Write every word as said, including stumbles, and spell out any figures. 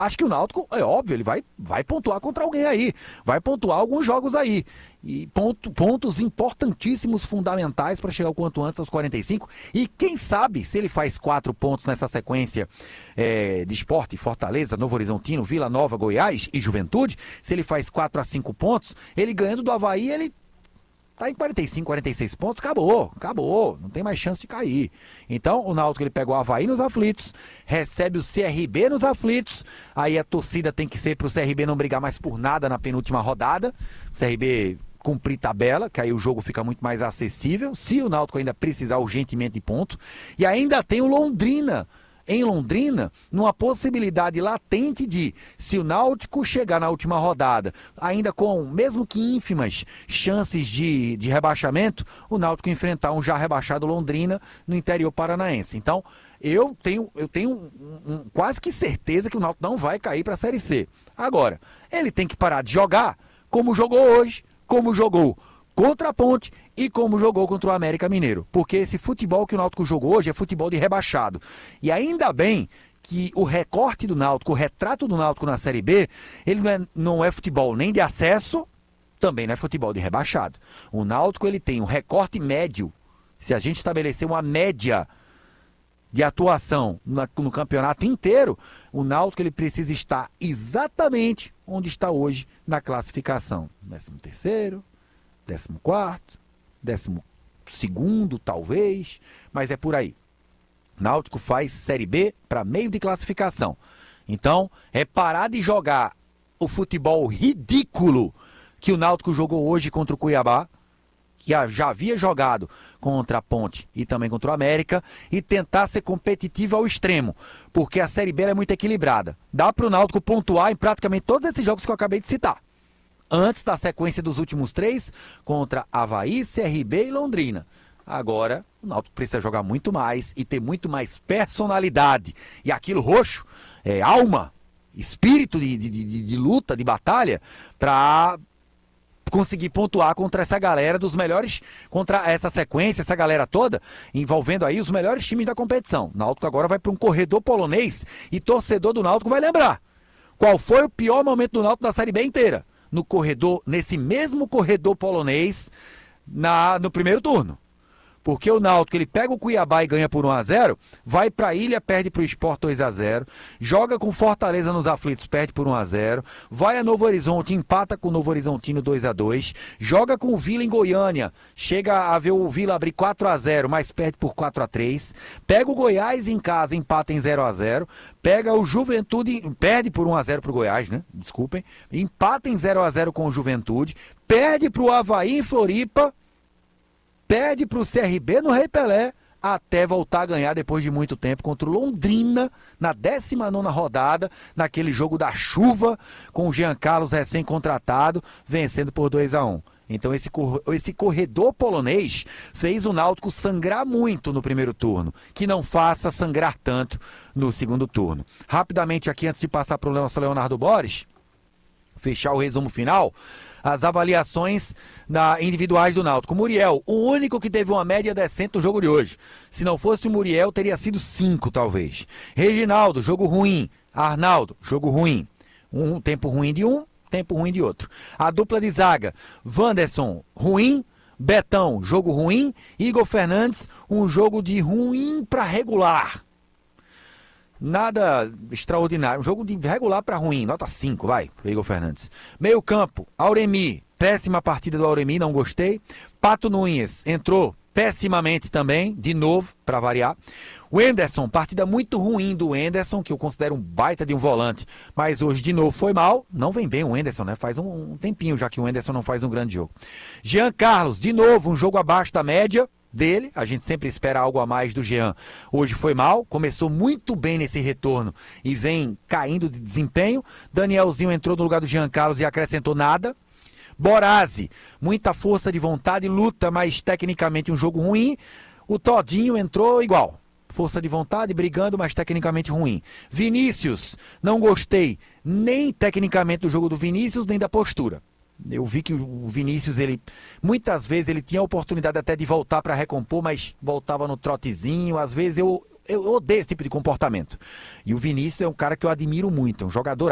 acho que o Náutico, é óbvio, ele vai, vai pontuar contra alguém aí, vai pontuar alguns jogos aí. E ponto, pontos importantíssimos, fundamentais para chegar o quanto antes aos quarenta e cinco. E quem sabe, se ele faz quatro pontos nessa sequência é, de Sport, Fortaleza, Novo Horizontino, Vila Nova, Goiás e Juventude, se ele faz quatro a cinco pontos, ele ganhando do Avaí, ele tá em quarenta e cinco, quarenta e seis pontos, acabou, acabou, não tem mais chance de cair. Então, o Náutico ele pega o Avaí nos aflitos, recebe o C R B nos aflitos, aí a torcida tem que ser pro C R B não brigar mais por nada na penúltima rodada, o C R B cumprir tabela, que aí o jogo fica muito mais acessível, se o Náutico ainda precisar urgentemente de ponto, e ainda tem o Londrina, em Londrina, numa possibilidade latente de, se o Náutico chegar na última rodada, ainda com, mesmo que ínfimas, chances de, de rebaixamento, o Náutico enfrentar um já rebaixado Londrina no interior paranaense. Então, eu tenho, eu tenho um, um, quase que certeza que o Náutico não vai cair para a Série C. Agora, ele tem que parar de jogar como jogou hoje, como jogou contra a Ponte e como jogou contra o América Mineiro. Porque esse futebol que o Náutico jogou hoje é futebol de rebaixado. E ainda bem que o recorte do Náutico, o retrato do Náutico na Série B, ele não é, não é futebol nem de acesso, também não é futebol de rebaixado. O Náutico ele tem um recorte médio. Se a gente estabelecer uma média de atuação na, no campeonato inteiro, o Náutico ele precisa estar exatamente onde está hoje na classificação. décimo terceiro, décimo quarto, décimo segundo, talvez, mas é por aí. Náutico faz Série B para meio de classificação. Então, é parar de jogar o futebol ridículo que o Náutico jogou hoje contra o Cuiabá, que já havia jogado contra a Ponte e também contra o América, e tentar ser competitivo ao extremo, porque a Série B é muito equilibrada. Dá para o Náutico pontuar em praticamente todos esses jogos que eu acabei de citar. Antes da sequência dos últimos três, contra Avaí, C R B e Londrina. Agora, o Náutico precisa jogar muito mais e ter muito mais personalidade. E aquilo roxo, é, alma, espírito de, de, de, de luta, de batalha, para conseguir pontuar contra essa galera dos melhores, contra essa sequência, essa galera toda, envolvendo aí os melhores times da competição. O Náutico agora vai para um corredor polonês e torcedor do Náutico vai lembrar qual foi o pior momento do Náutico da Série B inteira. No corredor, nesse mesmo corredor polonês, na, no primeiro turno. Porque o Náutico, ele pega o Cuiabá e ganha por um a zero, vai pra Ilha, perde pro Sport dois a zero, joga com Fortaleza nos aflitos, perde por um a zero, vai a Novo Horizonte, empata com o Novo Horizontino dois a dois, joga com o Vila em Goiânia, chega a ver o Vila abrir quatro a zero, mas perde por quatro a três, pega o Goiás em casa, empata em zero a zero, pega o Juventude, perde por um a zero pro Goiás, né? Desculpem, empata em zero a zero com o Juventude, perde pro Avaí em Floripa, perde para o C R B no Rei Pelé, até voltar a ganhar depois de muito tempo contra o Londrina, na décima nona rodada, naquele jogo da chuva, com o Jean Carlos recém-contratado, vencendo por dois a um. Então esse, cor- esse corredor polonês fez o Náutico sangrar muito no primeiro turno, que não faça sangrar tanto no segundo turno. Rapidamente aqui, antes de passar para o nosso Leonardo Boris, fechar o resumo final, as avaliações na, individuais do Náutico. Muriel, o único que teve uma média decente no jogo de hoje. Se não fosse o Muriel, teria sido cinco, talvez. Reginaldo, jogo ruim. Arnaldo, jogo ruim. Um tempo ruim de um, tempo ruim de outro. A dupla de zaga, Wanderson, ruim. Betão, jogo ruim. Igor Fernandes, um jogo de ruim para regular. Nada extraordinário. Um jogo de regular para ruim. Nota cinco, vai, pro Igor Fernandes. Meio campo, Auremi. Péssima partida do Auremi, não gostei. Pato Nunes entrou pessimamente também, de novo, para variar. O Wenderson, partida muito ruim do Wenderson, que eu considero um baita de um volante. Mas hoje, de novo, foi mal. Não vem bem o Wenderson, né? Faz um, um tempinho já que o Wenderson não faz um grande jogo. Jean Carlos, de novo, um jogo abaixo da média dele, a gente sempre espera algo a mais do Jean. Hoje foi mal, começou muito bem nesse retorno e vem caindo de desempenho. Danielzinho entrou no lugar do Jean Carlos e acrescentou nada. Borazzi, muita força de vontade, luta, mas tecnicamente um jogo ruim. O Todinho entrou igual, força de vontade, brigando, mas tecnicamente ruim. Vinícius, não gostei nem tecnicamente do jogo do Vinícius, nem da postura. Eu vi que o Vinícius, ele muitas vezes ele tinha a oportunidade até de voltar para recompor, mas voltava no trotezinho. Às vezes eu eu odeio esse tipo de comportamento. E o Vinícius é um cara que eu admiro muito, é um jogador